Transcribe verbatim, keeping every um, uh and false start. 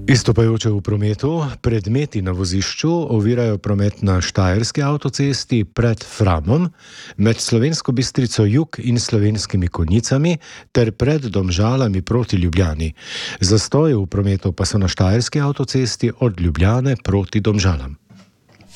Izstopajoče v prometu, predmeti na vozišču ovirajo promet na Štajerski avtocesti pred Framom, med Slovensko Bistrico jug in Slovenskimi Konjicami ter pred Domžalami proti Ljubljani. Zastoji v prometu pa so na Štajerski avtocesti od Ljubljane proti Domžalam.